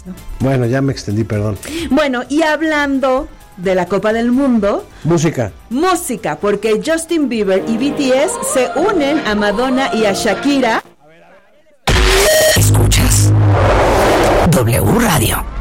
¿no? Bueno, ya me extendí, perdón. Bueno, y hablando de la Copa del Mundo, Música, porque Justin Bieber y BTS se unen a Madonna y a Shakira. Escuchas W Radio.